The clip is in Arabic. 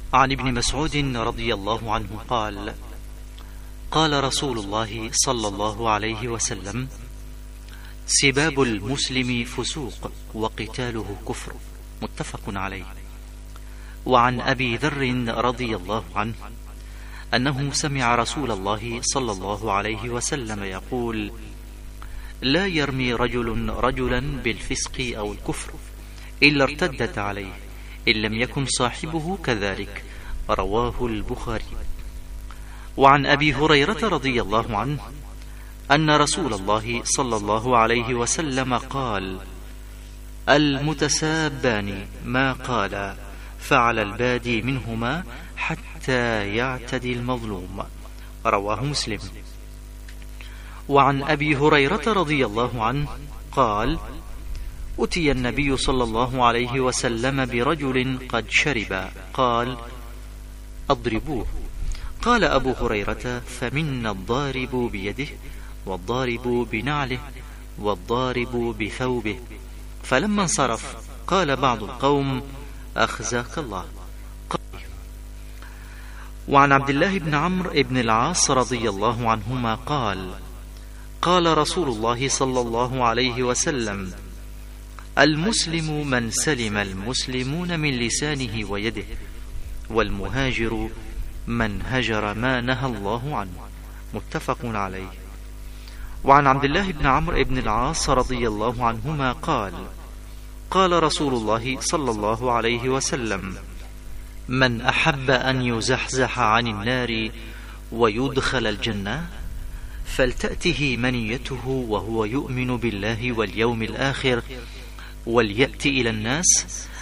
عن ابن مسعود رضي الله عنه قال: قال رسول الله صلى الله عليه وسلم: سباب المسلم فسوق وقتاله كفر. متفق عليه. وعن أبي ذر رضي الله عنه أنه سمع رسول الله صلى الله عليه وسلم يقول: لا يرمي رجل رجلا بالفسق أو الكفر إلا ارتدت عليه إن لم يكن صاحبه كذلك. رواه البخاري. وعن أبي هريرة رضي الله عنه أن رسول الله صلى الله عليه وسلم قال: المتسابان ما قال فعلى البادي منهما حتى يعتدي المظلوم. رواه مسلم. وعن أبي هريرة رضي الله عنه قال: أتي النبي صلى الله عليه وسلم برجل قد شرب، قال: أضربوه. قال أبو هريرة: فمنا الضارب بيده والضارب بنعله والضارب بثوبه. فلما انصرف قال بعض القوم: أخزاك الله. وعن عبد الله بن عمرو بن العاص رضي الله عنهما قال: قال رسول الله صلى الله عليه وسلم: المسلم من سلم المسلمون من لسانه ويده، والمهاجر من هجر ما نهى الله عنه. متفق عليه. وعن عبد الله بن عمرو بن العاص رضي الله عنهما قال: قال رسول الله صلى الله عليه وسلم: من أحب أن يزحزح عن النار ويدخل الجنة فلتأته منيته وهو يؤمن بالله واليوم الآخر، وليأتي إلى الناس